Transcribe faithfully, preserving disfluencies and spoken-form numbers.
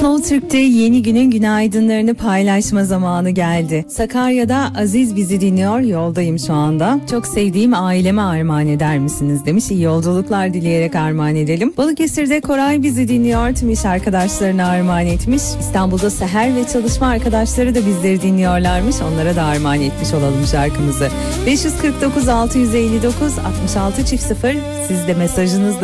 Show Türk'te yeni günün günaydınlarını paylaşma zamanı geldi. Sakarya'da Aziz bizi dinliyor, yoldayım şu anda. Çok sevdiğim aileme armağan eder misiniz demiş. İyi yolculuklar dileyerek armağan edelim. Balıkesir'de Koray bizi dinliyor, tüm iş arkadaşlarına armağan etmiş. İstanbul'da Seher ve çalışma arkadaşları da bizleri dinliyorlarmış. Onlara da armağan etmiş olalım şarkımızı. beş yüz kırk dokuz altı yüz elli dokuz altmış altı çift sıfır, siz de mesajınızla